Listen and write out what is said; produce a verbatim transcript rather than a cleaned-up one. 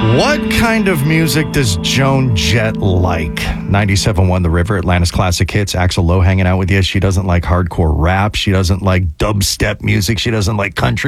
What kind of music does Joan Jett like? ninety-seven point one The River, Atlanta's Classic Hits. Axl Lowe hanging out with you. She doesn't like hardcore rap. She doesn't like dubstep music. She doesn't like country